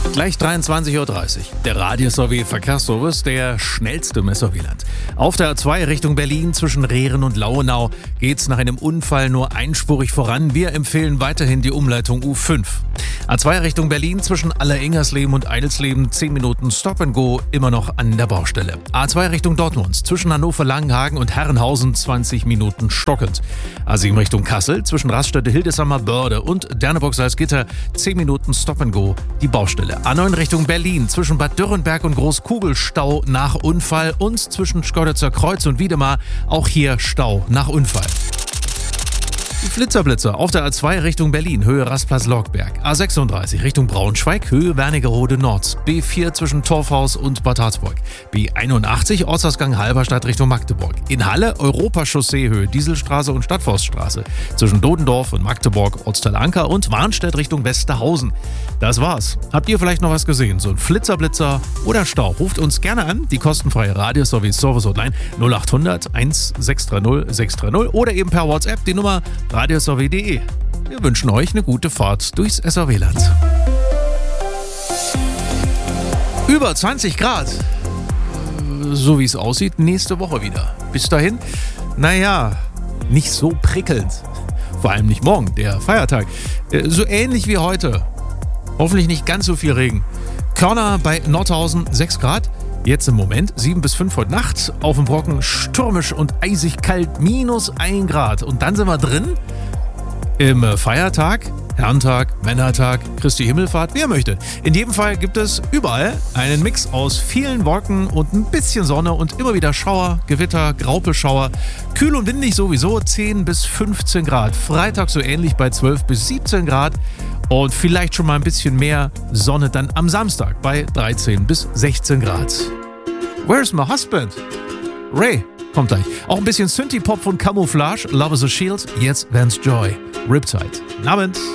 Gleich 23:30 Uhr. Der Radius AW Verkehrsservice, der schnellste im SRW-Land. Auf der A2 Richtung Berlin zwischen Rehren und Lauenau geht's nach einem Unfall nur einspurig voran. Wir empfehlen weiterhin die Umleitung U5. A2 Richtung Berlin zwischen Alleringersleben und Eidelsleben 10 Minuten Stop and Go, immer noch an der Baustelle. A2 Richtung Dortmund zwischen Hannover-Langenhagen und Herrenhausen 20 Minuten stockend. A7 Richtung Kassel zwischen Raststätte Hildesheimer Börde und Derneburg-Salzgitter 10 Minuten Stop and Go, die Baustelle. A9 Richtung Berlin zwischen Bad Dürrenberg und Großkugelstau nach Unfall und zwischen Schkeuditzer Kreuz und Wiedemar auch hier Stau nach Unfall. Die Flitzerblitzer auf der A2 Richtung Berlin, Höhe Rastplatz-Logberg. A36 Richtung Braunschweig, Höhe Wernigerode Nord. B4 zwischen Torfhaus und Bad Harzburg. B81 Ortsausgang Halberstadt Richtung Magdeburg. In Halle Europachaussee, Höhe Dieselstraße und Stadtforststraße. Zwischen Dodendorf und Magdeburg, Ortsteil Anker und Warnstedt Richtung Westerhausen. Das war's. Habt ihr vielleicht noch was gesehen? So ein Flitzerblitzer oder Stau? Ruft uns gerne an. Die kostenfreie Radio-Service Hotline 0800 1630 630 oder eben per WhatsApp die Nummer radiosrw.de. Wir wünschen euch eine gute Fahrt durchs SRW-Land. Über 20 Grad. So wie es aussieht, nächste Woche wieder. Bis dahin, nicht so prickelnd. Vor allem nicht morgen, der Feiertag. So ähnlich wie heute. Hoffentlich nicht ganz so viel Regen. Körner bei Nordhausen 6 Grad. Jetzt im Moment 7 bis 5 heute Nacht. Auf dem Brocken stürmisch und eisig kalt, -1 Grad. Und dann sind wir drin im Feiertag, Herrentag, Männertag, Christi Himmelfahrt, wie ihr möchtet. In jedem Fall gibt es überall einen Mix aus vielen Wolken und ein bisschen Sonne und immer wieder Schauer, Gewitter, Graupelschauer. Kühl und windig sowieso, 10 bis 15 Grad. Freitag so ähnlich bei 12 bis 17 Grad. Und vielleicht schon mal ein bisschen mehr Sonne dann am Samstag bei 13 bis 16 Grad. Where's my husband? Ray kommt gleich. Auch ein bisschen Synthie-Pop von Camouflage, Love is a Shield, jetzt Vance Joy, Riptide. Guten Abend.